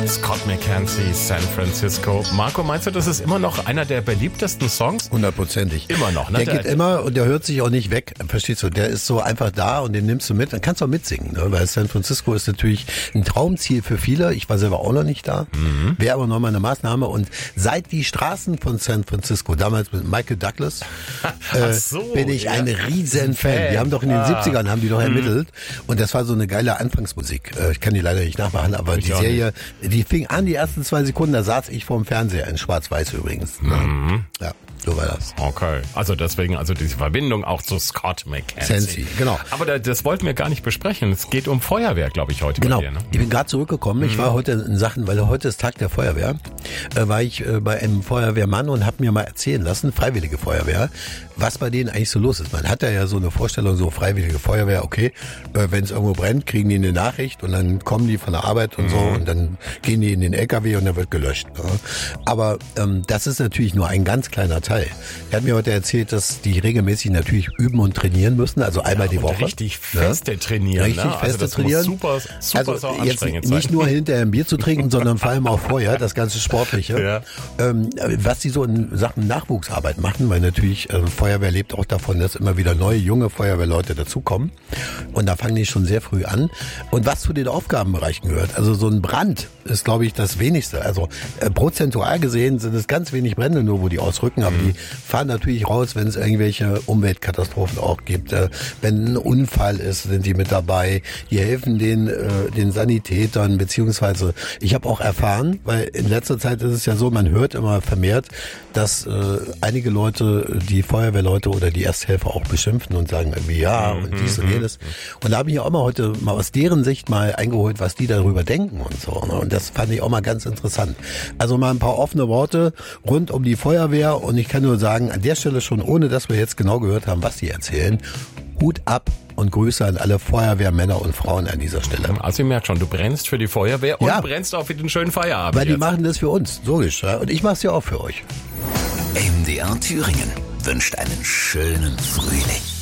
Scott McKenzie, San Francisco. Marco, meinst du, das ist immer noch einer der beliebtesten Songs? 100%. Immer noch, ne? Der geht immer und der hört sich auch nicht weg, verstehst du? Der ist so einfach da und den nimmst du mit. Dann kannst du auch mitsingen, ne? Weil San Francisco ist natürlich ein Traumziel für viele. Ich war selber auch noch nicht da. Wäre aber nochmal eine Maßnahme. Und seit die Straßen von San Francisco, damals mit Michael Douglas, bin ich ein riesen Fan. Die haben doch in den 70ern haben die doch ermittelt. Und das war so eine geile Anfangsmusik. Ich kann die leider nicht nachmachen, aber die Serie, die fing an, die ersten 2 Sekunden, da saß ich vorm Fernseher, in Schwarz-Weiß übrigens. Ja, so war das. Okay, also deswegen, also diese Verbindung auch zu Scott McKenzie. Genau. Aber das wollten wir gar nicht besprechen. Es geht um Feuerwehr, glaube ich, heute Genau. bei dir. Ne? Ich bin gerade zurückgekommen. Ich war heute in Sachen, weil heute ist Tag der Feuerwehr, war ich bei einem Feuerwehrmann und habe mir mal erzählen lassen, Freiwillige Feuerwehr, was bei denen eigentlich so los ist. Man hat ja so eine Vorstellung, so Freiwillige Feuerwehr, okay, wenn es irgendwo brennt, kriegen die eine Nachricht und dann kommen die von der Arbeit und so und dann gehen die in den LKW und dann wird gelöscht. Ne? Aber das ist natürlich nur ein ganz kleiner Teil. Er hat mir heute erzählt, dass die regelmäßig natürlich üben und trainieren müssen, also einmal die Woche. Richtig feste trainieren. Richtig ne? feste das trainieren. Muss super also anstrengend jetzt sein. nicht nur hinterher ein Bier zu trinken, sondern vor allem auch vorher, das ganze Sportliche. Ja. Was die so in Sachen Nachwuchsarbeit machen, weil natürlich Feuerwehr lebt auch davon, dass immer wieder neue, junge Feuerwehrleute dazukommen. Und da fangen die schon sehr früh an. Und was zu den Aufgabenbereichen gehört, also so ein Brand ist, glaube ich, das Wenigste. Also prozentual gesehen sind es ganz wenig Brände nur, wo die ausrücken, aber die fahren natürlich raus, wenn es irgendwelche Umweltkatastrophen auch gibt. Wenn ein Unfall ist, sind die mit dabei. Die helfen den Sanitätern, beziehungsweise ich habe auch erfahren, weil in letzter Zeit ist es ja so, man hört immer vermehrt, dass einige Leute die Feuerwehrleute oder die Ersthelfer auch beschimpfen und sagen irgendwie ja und dies und jenes. Und da habe ich auch mal heute mal aus deren Sicht mal eingeholt, was die darüber denken und so. Ne? Und das fand ich auch mal ganz interessant. Also mal ein paar offene Worte rund um die Feuerwehr und ich kann nur sagen, an der Stelle schon, ohne dass wir jetzt genau gehört haben, was die erzählen, Hut ab und Grüße an alle Feuerwehrmänner und Frauen an dieser Stelle. Also ihr merkt schon, du brennst für die Feuerwehr und brennst auch für den schönen Feierabend. Weil die machen das für uns, logisch. Ja? Und ich mache es ja auch für euch. MDR Thüringen wünscht einen schönen Frühling.